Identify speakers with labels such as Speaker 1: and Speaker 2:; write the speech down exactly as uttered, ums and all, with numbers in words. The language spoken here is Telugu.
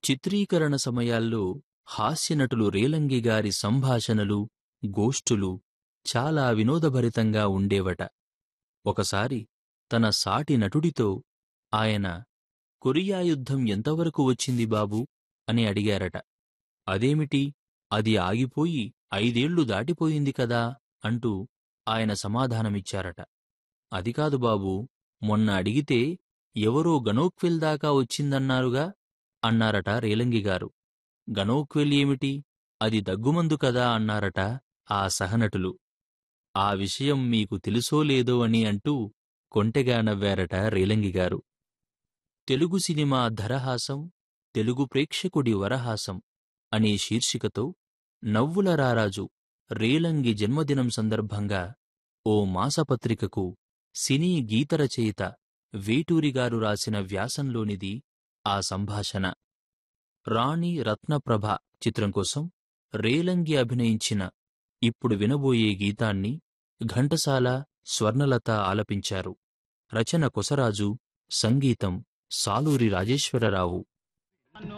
Speaker 1: చిత్రీకరణ సమయాల్లో హాస్యనటులు రేలంగి గారి సంభాషణలు, గోష్ఠులు చాలా వినోదభరితంగా ఉండేవట. ఒకసారి తన సాటి నటుడితో ఆయన కొరియా యుద్ధం ఎంతవరకు వచ్చింది బాబూ అని అడిగారట. అదేమిటి, అది ఆగిపోయి ఐదేళ్లు దాటిపోయింది కదా అంటూ ఆయన సమాధానమిచ్చారట. అదికాదు బాబూ, మొన్న అడిగితే ఎవరో గనోక్వెల్ దాకా వచ్చిందన్నారుగా అన్నారట రేలంగిగారు. గనోక్వెల్ ఏమిటి, అది దగ్గుమందు కదా అన్నారట ఆ సహనటులు. ఆ విషయం మీకు తెలుసో లేదో అని అంటూ కొంటెగా నవ్వారట రేలంగిగారు. తెలుగు సినిమా ధరహాసం, తెలుగు ప్రేక్షకుడి వరహాసం అనే శీర్షికతో నవ్వుల రారాజు రేలంగి జన్మదినం సందర్భంగా ఓ మాసపత్రికకు సినీ గీతరచయిత వేటూరిగారు రాసిన వ్యాసంలోనిది ఆ సంభాషణ. రాణి రత్నప్రభ చిత్రం కోసం రేలంగి అభినయించిన ఇప్పుడు వినబోయే గీతాన్ని ఘంటసాల, స్వర్ణలత ఆలపించారు. రచన కొసరాజు, సంగీతం సాలూరి రాజేశ్వరరావు.